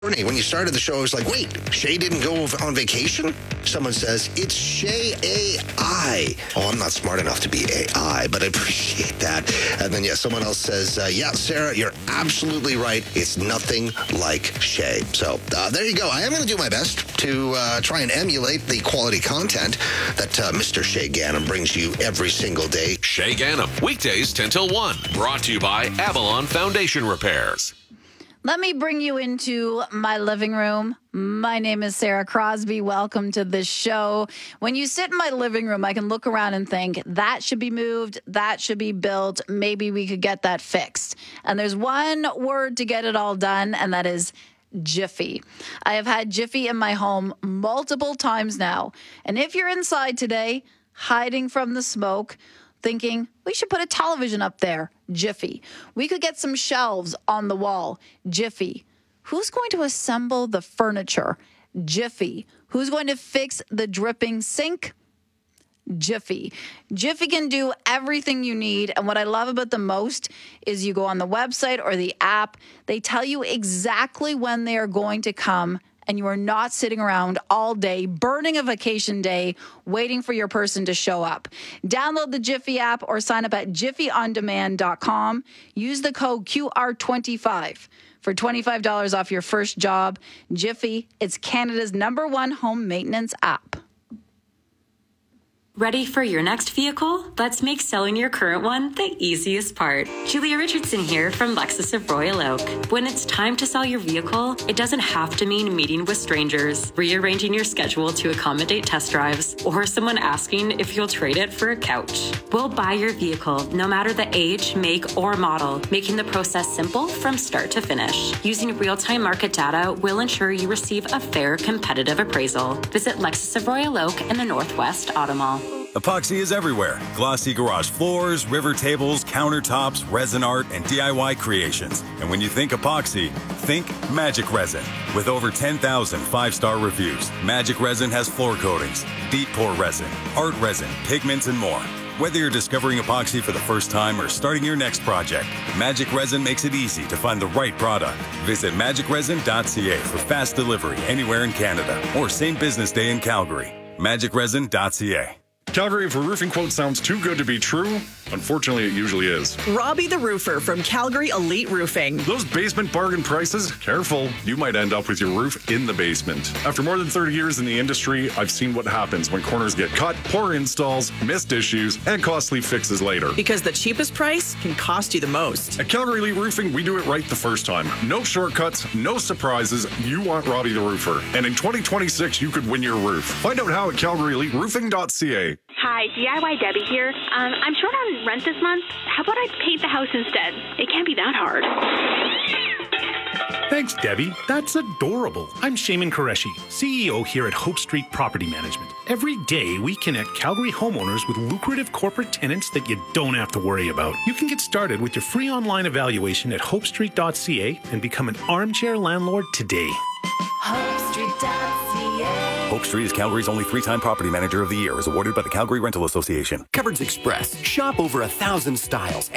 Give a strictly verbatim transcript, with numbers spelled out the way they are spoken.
When you started the show, I was like, wait, Shay didn't go on vacation? Someone says, it's Shay A I. Oh, I'm not smart enough to be A I, but I appreciate that. And then, yeah, someone else says, uh, yeah, Sarah, you're absolutely right. It's nothing like Shay. So uh, there you go. I am going to do my best to uh, try and emulate the quality content that uh, Mister Shay Ganem brings you every single day. Shay Ganem, weekdays ten till one. Brought to you by Avalon Foundation Repairs. Let me bring you into my living room. My name is Sarah Crosby. Welcome to the show. When you sit in my living room, I can look around and think, that should be moved, that should be built, maybe we could get that fixed. And there's one word to get it all done, and that is Jiffy. I have had Jiffy in my home multiple times now. And if you're inside today, hiding from the smoke, thinking, we should put a television up there, Jiffy. We could get some shelves on the wall, Jiffy. Who's going to assemble the furniture? Jiffy. Who's going to fix the dripping sink? Jiffy. Jiffy can do everything you need. And what I love about them most is you go on the website or the app, they tell you exactly when they are going to come, and you are not sitting around all day, burning a vacation day, waiting for your person to show up. Download the Jiffy app or sign up at jiffy on demand dot com. Use the code Q R twenty-five for twenty-five dollars off your first job. Jiffy, it's Canada's number one home maintenance app. Ready for your next vehicle? Let's make selling your current one the easiest part. Julia Richardson here from Lexus of Royal Oak. When it's time to sell your vehicle, it doesn't have to mean meeting with strangers, rearranging your schedule to accommodate test drives, or someone asking if you'll trade it for a couch. We'll buy your vehicle no matter the age, make, or model, making the process simple from start to finish. Using real-time market data will ensure you receive a fair, competitive appraisal. Visit Lexus of Royal Oak in the Northwest Auto Mall. Epoxy is everywhere. Glossy garage floors, river tables, countertops, resin art, and D I Y creations. And when you think epoxy, think Magic Resin. With over ten thousand five-star reviews, Magic Resin has floor coatings, deep pour resin, art resin, pigments, and more. Whether you're discovering epoxy for the first time or starting your next project, Magic Resin makes it easy to find the right product. Visit magic resin dot c a for fast delivery anywhere in Canada or same business day in Calgary. magic resin dot c a. Calgary, if a roofing quote sounds too good to be true, unfortunately it usually is. Robbie the Roofer from Calgary Elite Roofing. Those basement bargain prices? Careful, you might end up with your roof in the basement. After more than thirty years in the industry, I've seen what happens when corners get cut, poor installs, missed issues, and costly fixes later. Because the cheapest price can cost you the most. At Calgary Elite Roofing, we do it right the first time. No shortcuts, no surprises. You want Robbie the Roofer. And in twenty twenty-six, you could win your roof. Find out how at calgary elite roofing dot c a. Hi, D I Y Debbie here. Um, I'm short on rent this month. How about I paint the house instead? It can't be that hard. Thanks, Debbie. That's adorable. I'm Shaman Qureshi, C E O here at Hope Street Property Management. Every day, we connect Calgary homeowners with lucrative corporate tenants that you don't have to worry about. You can get started with your free online evaluation at hope street dot c a and become an armchair landlord today. hope street dot c a. Hope Street is Calgary's only three-time property manager of the year, is awarded by the Calgary Rental Association. Cupboards Express. Shop over a thousand styles